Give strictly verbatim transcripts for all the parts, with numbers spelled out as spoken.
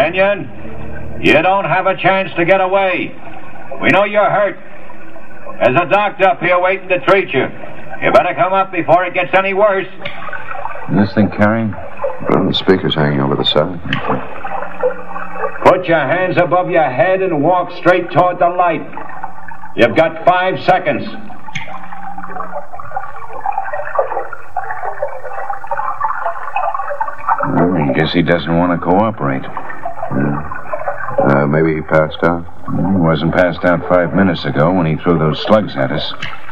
Kenyon, you don't have a chance to get away. We know you're hurt. There's a doctor up here waiting to treat you. You better come up before it gets any worse. Is this thing carrying? Well, the speaker's hanging over the side. Put your hands above your head and walk straight toward the light. You've got five seconds. Well, I guess he doesn't want to cooperate. Yeah. Uh, maybe he passed out? He wasn't passed out five minutes ago when he threw those slugs at us.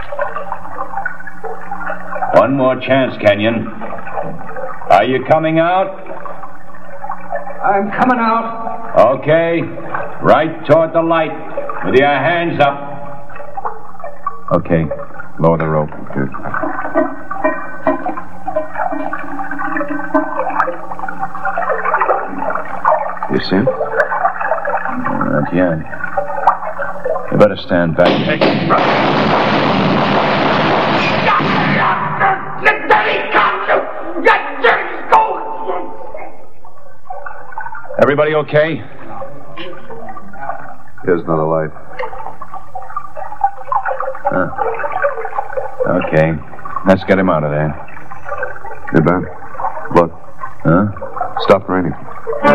One more chance, Kenyon. Are you coming out? I'm coming out. Okay. Right toward the light, with your hands up. Okay. Lower the rope. Good. You see him? Not yet. You better stand back. Everybody okay? Here's another light. Huh. Okay. Let's get him out of there. Hey, Ben. Look. Huh? Stop raining.